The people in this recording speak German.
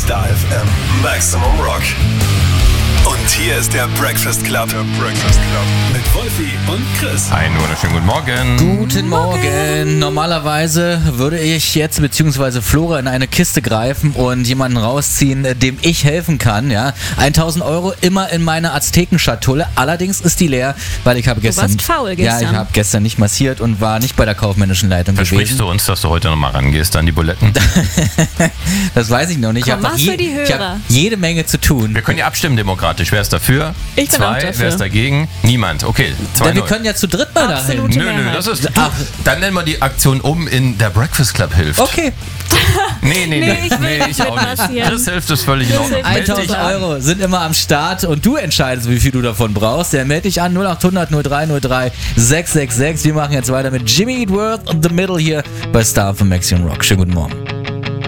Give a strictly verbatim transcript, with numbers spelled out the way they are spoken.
Star F M Maximum Rock. Und hier ist der Breakfast Club. Der Breakfast Club. Mit Wolfi und Chris. Einen wunderschönen guten Morgen. Guten Morgen. Normalerweise würde ich jetzt bzw. Flora in eine Kiste greifen und jemanden rausziehen, dem ich helfen kann. Ja, tausend Euro immer in meiner Aztekenschatulle. Allerdings ist die leer, weil ich habe gestern... Du warst faul gestern. Ja, ich habe gestern nicht massiert und war nicht bei der kaufmännischen Leitung Versprichst gewesen. du uns, dass du heute nochmal rangehst an die Buletten? Das weiß ich noch nicht. Komm, ich habe was je, für die Hörer. ich hab jede Menge zu tun. Wir können ja abstimmen demokratisch. Wer ist dafür? Ich bin Zwei. auch dafür. Wer ist dagegen? Niemand. Okay, zwei Ja, wir null. können ja zu dritt mal dahin. Absolute Nö, nö, Mehrheit. das ist... Du, Ach. dann nennen wir die Aktion um in der Breakfast Club hilft. Okay, Nee, nee, nee. Nee, ich will nicht ich auch nicht. mitmassieren. Chris hilft, ist völlig in Chris Ordnung. hilft. Meld dich tausend an. Euro sind immer am Start und du entscheidest, wie viel du davon brauchst. Der melde dich an null acht hundert null drei null drei sechs sechs sechs. Wir machen jetzt weiter mit Jimmy Eat World und The Middle hier bei Star von Maximum Rock. Schönen guten Morgen.